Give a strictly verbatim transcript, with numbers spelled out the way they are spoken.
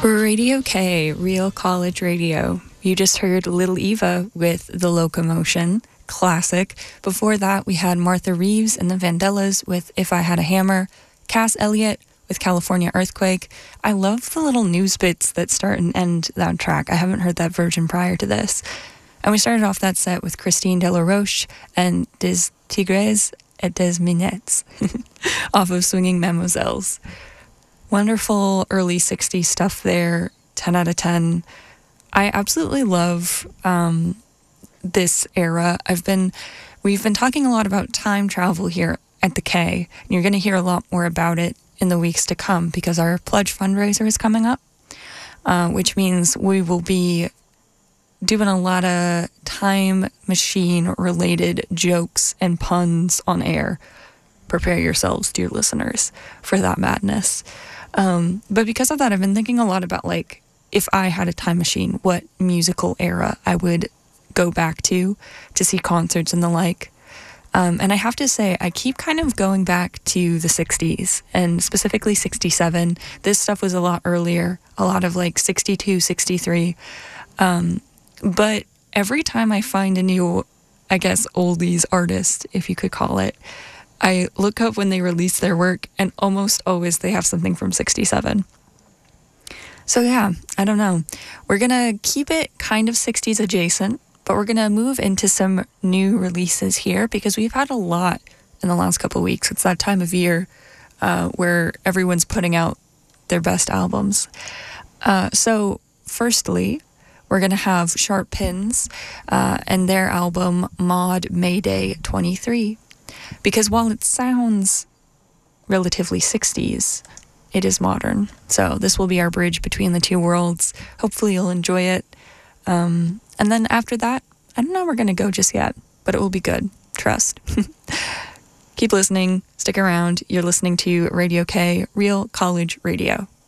Radio K, Real College Radio. You just heard Little Eva with The Locomotion, classic. Before that, we had Martha Reeves and the Vandellas with If I Had a Hammer, Cass Elliot with California Earthquake. I love the little news bits that start and end that track. I haven't heard that version prior to this. And we started off that set with Christine De La Roche and Des Tigres et des Minettes off of Swinging Mademoiselles. Wonderful early sixties stuff there, ten out of ten. I absolutely love um, this era. I've been, we've been talking a lot about time travel here at the K, and you're going to hear a lot more about it in the weeks to come because our pledge fundraiser is coming up, uh, which means we will be doing a lot of time machine related jokes and puns on air. Prepare yourselves, dear listeners, for that madness. Um, but because of that, I've been thinking a lot about, like, if I had a time machine, what musical era I would go back to to see concerts and the like. Um, and I have to say, I keep kind of going back to the sixties, and specifically sixty-seven. This stuff was a lot earlier, a lot of like sixty-two, sixty-three. Um, but every time I find a new, I guess, oldies artist, if you could call it, I look up when they release their work, and almost always they have something from sixty-seven. So yeah, I don't know. We're going to keep it kind of sixties adjacent, but we're going to move into some new releases here because we've had a lot in the last couple of weeks. It's that time of year uh, where everyone's putting out their best albums. Uh, so firstly, we're going to have Sharp Pins uh, and their album Mod Mayday twenty-three. Because while it sounds relatively sixties, it is modern. So this will be our bridge between the two worlds. Hopefully you'll enjoy it. Um, and then after that, I don't know where we're going to go just yet, but it will be good. Trust. Keep listening. Stick around. You're listening to Radio K, Real College Radio.